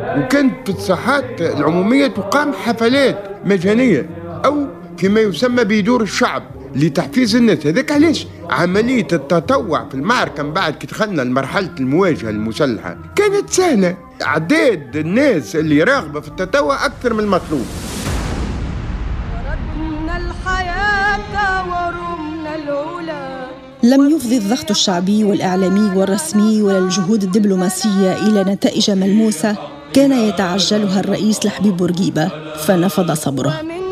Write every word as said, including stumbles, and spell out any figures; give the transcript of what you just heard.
وكانت في الساحات العمومية تقام حفلات مجانية أو فيما يسمى بدور الشعب لتحفيز الناس. هذاك علاش عملية التطوع في المعركة من بعد كي دخلنا لمرحلة المواجهة المسلحة كانت سهلة. عداد الناس اللي راغبة في التطوع أكثر من المطلوب. وردنا الحياة ورمنا العلا. لم يفضي الضغط الشعبي والإعلامي والرسمي ولا الجهود الدبلوماسية إلى نتائج ملموسة كان يتعجلها الرئيس لحبيب بورقيبة، فنفض صبره.